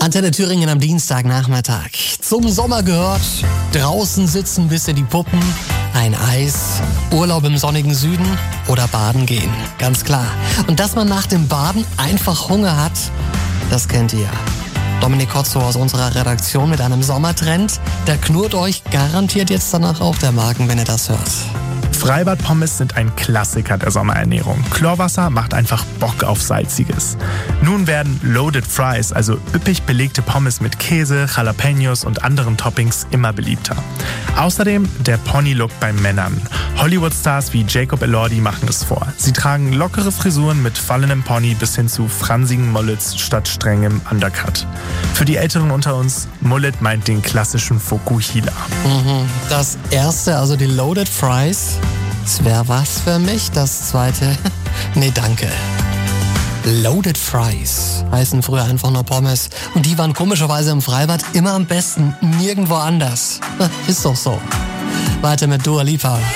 Antenne Thüringen am Dienstagnachmittag. Zum Sommer gehört draußen sitzen bis in die Puppen, ein Eis, Urlaub im sonnigen Süden oder baden gehen. Ganz klar. Und dass man nach dem Baden einfach Hunger hat, das kennt ihr. Dominik Kotzow aus unserer Redaktion mit einem Sommertrend. Der knurrt euch garantiert jetzt danach auch der Magen, wenn ihr das hört. Freibad-Pommes sind ein Klassiker der Sommerernährung. Chlorwasser macht einfach Bock auf Salziges. Nun werden Loaded Fries, also üppig belegte Pommes mit Käse, Jalapenos und anderen Toppings, immer beliebter. Außerdem der Pony-Look bei Männern. Hollywood-Stars wie Jacob Elordi machen es vor. Sie tragen lockere Frisuren mit fallenem Pony bis hin zu fransigen Mullets statt strengem Undercut. Für die Älteren unter uns, Mullet meint den klassischen Fokuhila. Das erste, also die Loaded Fries, das wäre was für mich. Das zweite, nee, danke. Loaded Fries heißen früher einfach nur Pommes. Und die waren komischerweise im Freibad immer am besten, nirgendwo anders. Ist doch so. Weiter mit Dua Lipa.